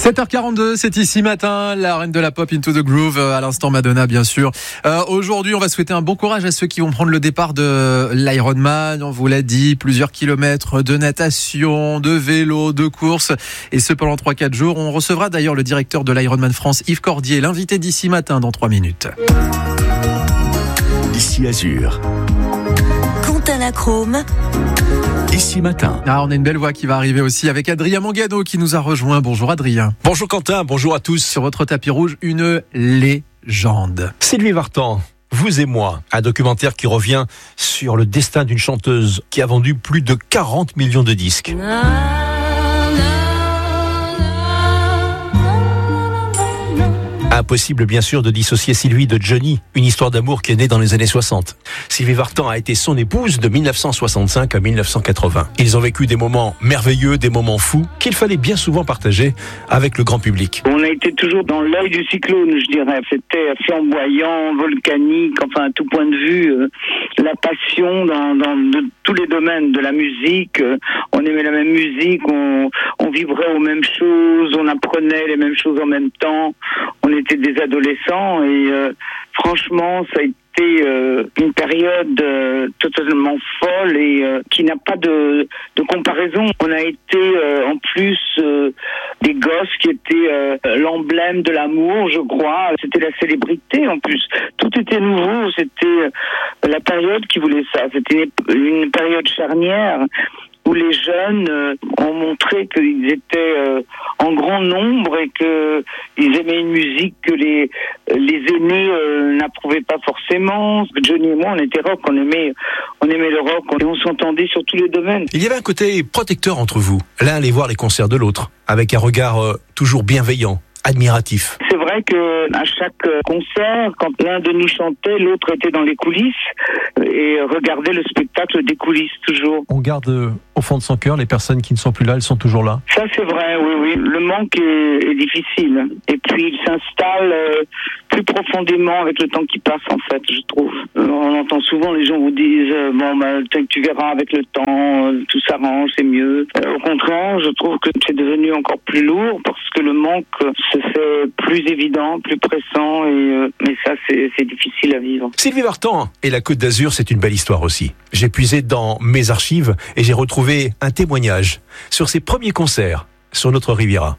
7h42, c'est ici matin, la reine de la pop Into the Groove, à l'instant Madonna bien sûr. Aujourd'hui, on va souhaiter un bon courage à ceux qui vont prendre le départ de l'Ironman. On vous l'a dit, plusieurs kilomètres de natation, de vélo, de course, et ce pendant 3-4 jours. On recevra d'ailleurs le directeur de l'Ironman France, Yves Cordier, l'invité d'ici matin dans 3 minutes. Ici Azur. Quentin Lachrome. Ici matin. On a une belle voix qui va arriver aussi avec Adrien Mangano qui nous a rejoint. Bonjour Adrien. Bonjour Quentin, bonjour à tous. Sur votre tapis rouge, une légende. Sylvie Vartan, Vous et moi, un documentaire qui revient sur le destin d'une chanteuse qui a vendu plus de 40 millions de disques. Impossible bien sûr de dissocier Sylvie de Johnny, une histoire d'amour qui est née dans les années 60. Sylvie Vartan a été son épouse de 1965 à 1980. Ils ont vécu des moments merveilleux, des moments fous, qu'il fallait bien souvent partager avec le grand public. On a été toujours dans l'œil du cyclone, je dirais. C'était flamboyant, volcanique, enfin à tout point de vue. La passion dans tous les domaines de la musique. On aimait la même musique, on vibrait aux mêmes choses, on apprenait les mêmes choses en même temps. On était des adolescents et franchement, ça a été une période totalement folle et qui n'a pas de comparaison. On a été en plus des gosses qui étaient l'emblème de l'amour, je crois. C'était la célébrité en plus. Tout était nouveau. C'était la période qui voulait ça. C'était une période charnière où les jeunes ont montré qu'ils étaient en grand nombre et qu'ils aimaient une musique que les aînés n'approuvaient pas forcément. Johnny et moi, on était rock, on aimait le rock, on s'entendait sur tous les domaines. Il y avait un côté protecteur entre vous. L'un allait voir les concerts de l'autre, avec un regard toujours bienveillant, admiratif. C'est vrai que à chaque concert, quand l'un de nous chantait, l'autre était dans les coulisses et regardait le spectacle des coulisses toujours. On garde au fond de son cœur les personnes qui ne sont plus là, elles sont toujours là. Ça c'est vrai, oui. Le manque est difficile. Et puis il s'installe plus profondément avec le temps qui passe en fait, je trouve. On entend souvent les gens vous disent tu verras avec le temps, tout s'arrange, c'est mieux. Au contraire, je trouve que c'est devenu encore plus lourd parce que le manque se fait plus évident, plus pressant mais ça c'est difficile à vivre. Sylvie Vartan et la Côte d'Azur, c'est une belle histoire aussi. J'ai puisé dans mes archives et j'ai retrouvé un témoignage sur ses premiers concerts sur notre Riviera.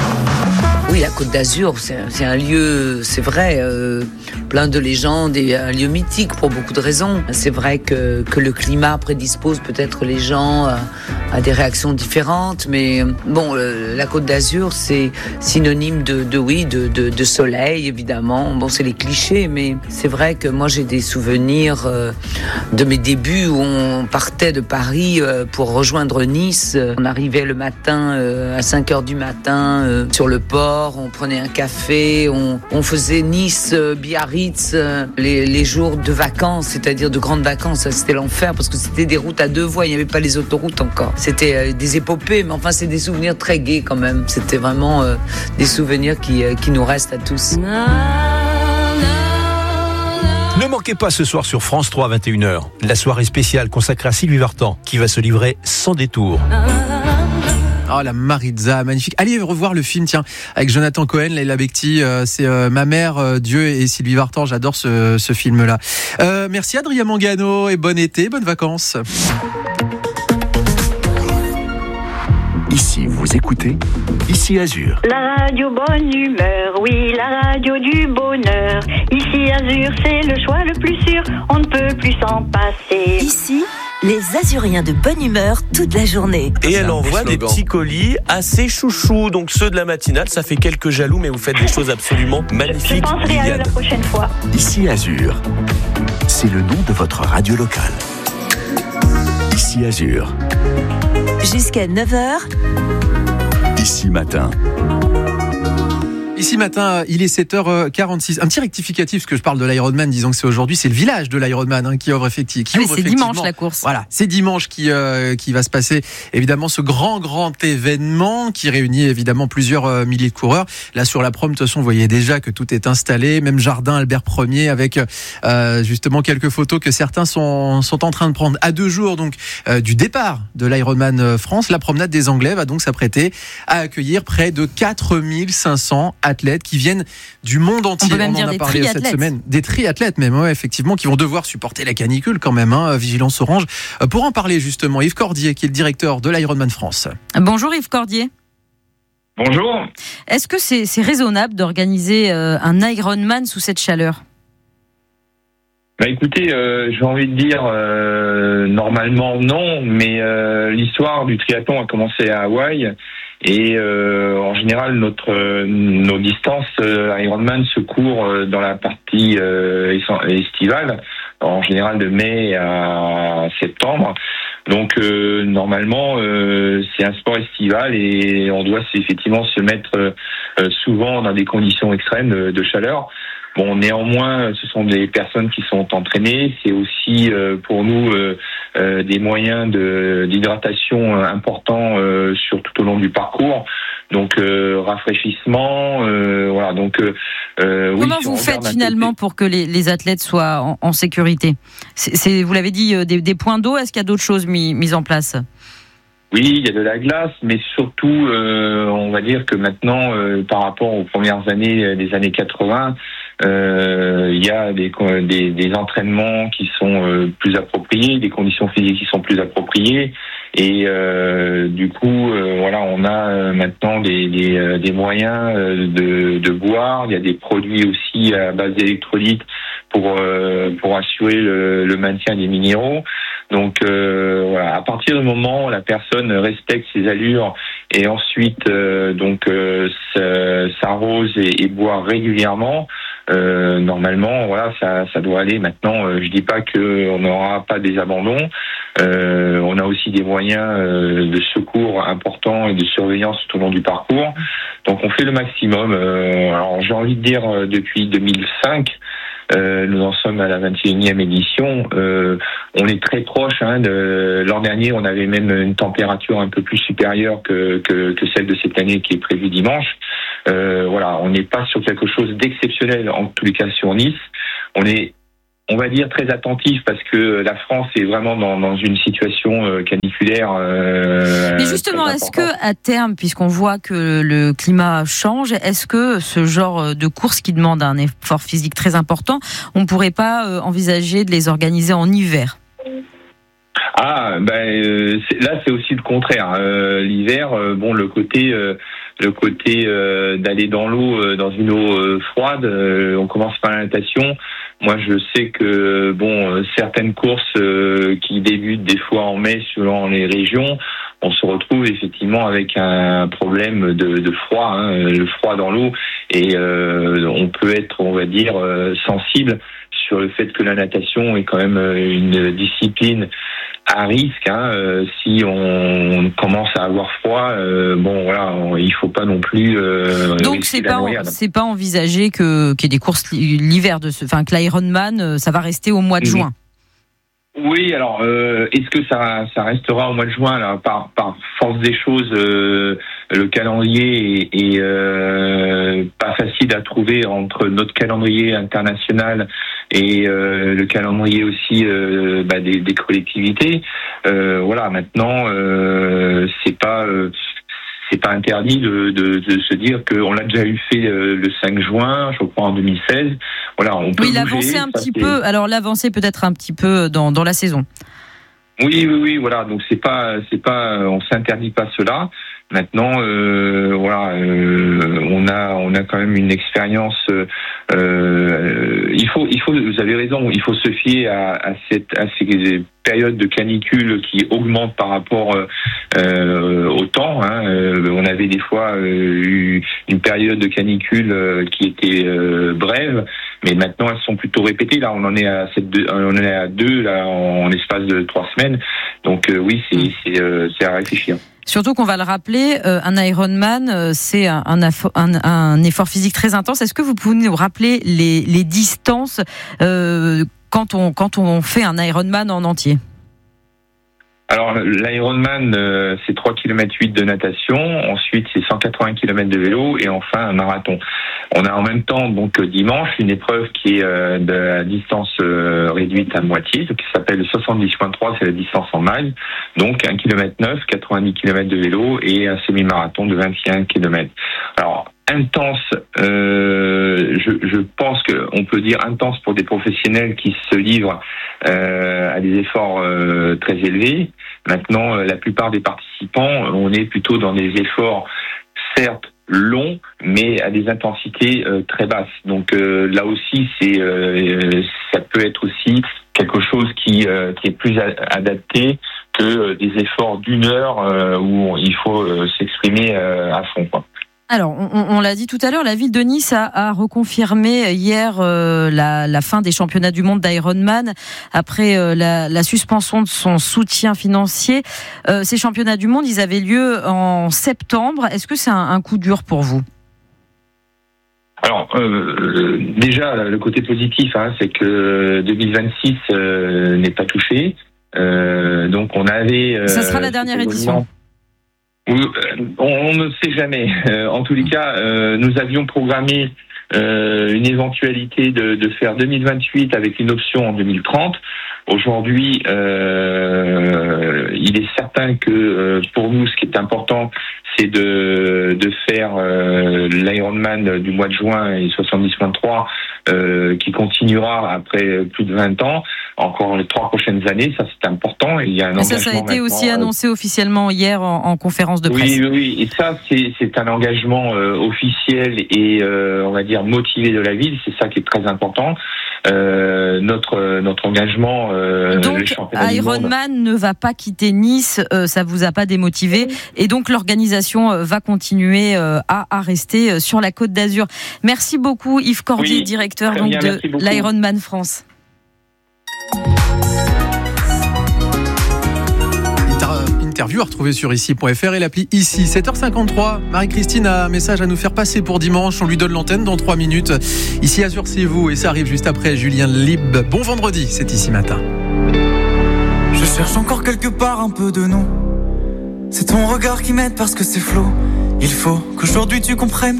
Oui, la Côte d'Azur, c'est un lieu, c'est vrai, plein de légendes et un lieu mythique pour beaucoup de raisons. C'est vrai que le climat prédispose peut-être les gens à des réactions différentes, mais bon, la Côte d'Azur, c'est synonyme de soleil, évidemment. Bon, c'est les clichés, mais c'est vrai que moi, j'ai des souvenirs de mes débuts où on partait de Paris pour rejoindre Nice. On arrivait le matin à 5h du matin sur le port. On prenait un café, on faisait Nice, Biarritz, les jours de vacances, c'est-à-dire de grandes vacances. C'était l'enfer parce que c'était des routes à 2 voies, il n'y avait pas les autoroutes encore. C'était des épopées, mais enfin c'est des souvenirs très gais quand même. C'était vraiment des souvenirs qui nous restent à tous. Ne manquez pas ce soir sur France 3 à 21h, la soirée spéciale consacrée à Sylvie Vartan qui va se livrer sans détour. Oh, la Maritza, magnifique. Allez revoir le film, tiens, avec Jonathan Cohen, Leila Bekti, c'est Ma mère, Dieu et Sylvie Vartan. J'adore ce film-là. Merci Adrien Mangano et bon été, bonnes vacances. Ici, vous écoutez Ici Azur. La radio bonne humeur, oui, la radio du bonheur. Ici Azur, c'est le choix le plus sûr, on ne peut plus s'en passer. Ici, les Azuriens de bonne humeur toute la journée. Et elle envoie des petits colis assez chouchous, donc ceux de la matinale, ça fait quelques jaloux, mais vous faites des choses absolument magnifiques. Je penserai à eux la prochaine fois. Ici Azur, c'est le nom de votre radio locale. Ici Azur. Jusqu'à 9h. Ici matin. Ici matin, il est 7h46. Un petit rectificatif, parce que je parle de l'Ironman, disons que c'est aujourd'hui, c'est le village de l'Ironman qui ouvre effectivement. C'est dimanche la course. Voilà, c'est dimanche qui va se passer évidemment ce grand événement qui réunit évidemment plusieurs milliers de coureurs. Là sur la prom, de toute façon, vous voyez déjà que tout est installé, même jardin Albert Ier avec justement quelques photos que certains sont en train de prendre à 2 jours donc du départ de l'Ironman France. La promenade des Anglais va donc s'apprêter à accueillir près de 4500 athlètes qui viennent du monde entier. On peut même dire en a des parlé cette semaine. Des triathlètes même, ouais, effectivement, qui vont devoir supporter la canicule quand même, vigilance orange. Pour en parler justement, Yves Cordier, qui est le directeur de l'Ironman France. Bonjour Yves Cordier. Bonjour. Est-ce que c'est raisonnable d'organiser un Ironman sous cette chaleur ? Écoutez, j'ai envie de dire normalement non, mais l'histoire du triathlon a commencé à Hawaï et en général nos distances Ironman se courent dans la partie estivale, en général de mai à septembre. Donc normalement c'est un sport estival et on doit effectivement se mettre souvent dans des conditions extrêmes de chaleur. Bon, néanmoins, ce sont des personnes qui sont entraînées. C'est aussi pour nous des moyens d'hydratation importants tout au long du parcours. Donc rafraîchissement, voilà. Donc comment vous faites finalement pour que les athlètes soient en sécurité ? C'est vous l'avez dit, des points d'eau. Est-ce qu'il y a d'autres choses mises en place ? Oui, il y a de la glace, mais surtout, on va dire que maintenant, par rapport aux premières années des années 80, il y a des entraînements qui sont plus appropriés, des conditions physiques qui sont plus appropriées, et du coup, voilà, on a maintenant des moyens de boire. Il y a des produits aussi à base d'électrolytes pour assurer le maintien des minéraux. Donc voilà, à partir du moment où la personne respecte ses allures et ensuite s'arrose et boit régulièrement, normalement voilà, ça doit aller. Maintenant, je dis pas qu'on n'aura pas des abandons. On a aussi des moyens de secours importants et de surveillance tout au long du parcours. Donc on fait le maximum. Alors j'ai envie de dire depuis 2005. Nous en sommes à la 21e édition. On est très proche. L'an dernier, on avait même une température un peu plus supérieure que celle de cette année qui est prévue dimanche. Voilà, on n'est pas sur quelque chose d'exceptionnel en tous les cas sur Nice. On va dire très attentif parce que la France est vraiment dans une situation caniculaire. Mais justement, est-ce que à terme, puisqu'on voit que le climat change, est-ce que ce genre de course qui demande un effort physique très important, on ne pourrait pas envisager de les organiser en hiver ? Là c'est aussi le contraire. L'hiver, le côté d'aller dans l'eau, dans une eau froide, on commence par la natation. Moi, je sais que certaines courses qui débutent des fois en mai selon les régions, on se retrouve effectivement avec un problème de froid, le froid dans l'eau, et on peut être, on va dire, sensible sur le fait que la natation est quand même une discipline à risque. Si on commence à avoir froid, il faut pas non plus. Donc c'est pas envisagé qu'il y ait des courses l'hiver que l'Ironman, ça va rester au mois de juin. Oui, alors est-ce que ça restera au mois de juin là, par force des choses, le calendrier est pas facile à trouver entre notre calendrier international et le calendrier aussi des collectivités. Voilà, maintenant c'est pas interdit de se dire qu'on l'a déjà fait le 5 juin, je crois en 2016. Voilà, on peut l'avancer un petit peu. Alors l'avancer peut-être un petit peu dans la saison. Oui, voilà. Donc c'est pas, on s'interdit pas cela. Maintenant, on a quand même une expérience. Il faut, vous avez raison. Il faut se fier à ces périodes de canicule qui augmentent par rapport au temps. On avait des fois eu une période de canicule qui était brève, mais maintenant elles sont plutôt répétées. Là, on en est à 2 là en espace de 3 semaines. Donc oui, c'est à réfléchir. Surtout qu'on va le rappeler, un Ironman, c'est un effort physique très intense. Est-ce que vous pouvez nous rappeler les distances quand on fait un Ironman en entier ? Alors, l'Ironman, c'est 3 km 8 de natation, ensuite c'est 180 km de vélo et enfin un marathon. On a en même temps, donc dimanche, une épreuve qui est de la distance réduite à moitié, qui s'appelle le 70.3, c'est la distance en miles, donc 1 km 9, 90 km de vélo et un semi-marathon de 21 km. Alors, intense, je pense qu'on peut dire intense pour des professionnels qui se livrent à des efforts très élevés. Maintenant, la plupart des participants, on est plutôt dans des efforts, certes longs, mais à des intensités très basses. Donc là aussi, ça peut être aussi quelque chose qui est plus adapté que des efforts d'1 heure où il faut s'exprimer à fond, quoi. Alors, on l'a dit tout à l'heure, la ville de Nice a reconfirmé hier la fin des championnats du monde d'Ironman après la suspension de son soutien financier. Ces championnats du monde, ils avaient lieu en septembre. Est-ce que c'est un coup dur pour vous ? Alors, déjà, le côté positif, c'est que 2026 n'est pas touché. Donc, on avait... Ça sera la dernière édition. On ne sait jamais. En tous les cas, nous avions programmé une éventualité de faire 2028 avec une option en 2030. Aujourd'hui, il est certain que pour nous, ce qui est important, c'est de faire l'Ironman du mois de juin et 70.3 qui continuera après plus de 20 ans, encore les 3 prochaines années. Ça, c'est important. Il y a un engagement. Ça a été aussi annoncé officiellement hier en conférence de presse. Oui. Et ça, c'est un engagement officiel et on va dire motivé de la ville. C'est ça qui est très important. Notre engagement. Donc, Ironman ne va pas quitter Nice. Ça vous a pas démotivé. Et donc, l'organisation va continuer à rester sur la Côte d'Azur. Merci beaucoup, Yves Cordier, directeur de l'Ironman France. Interview à retrouver sur ici.fr et l'appli ici. 7h53, Marie-Christine a un message à nous faire passer pour dimanche. On lui donne l'antenne dans 3 minutes. Ici Azur, c'est vous et ça arrive juste après Julien Lib. Bon vendredi, c'est Ici Matin. Je cherche encore quelque part un peu de nous. C'est ton regard qui m'aide parce que c'est flou. Il faut qu'aujourd'hui tu comprennes